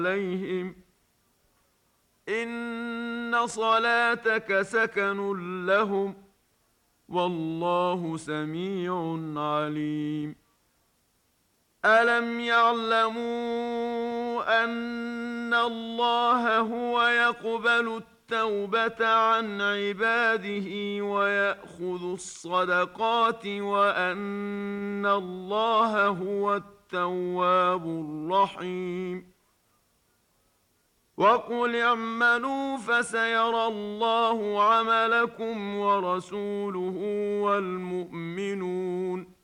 عليهم إن صلاتك سكن لهم والله سميع عليم. ألم يعلموا أن الله هو يقبل التوبة عن عباده ويأخذ الصدقات وأن الله هو التواب الرحيم. وقل اعملوا فسيرى الله عملكم ورسوله والمؤمنون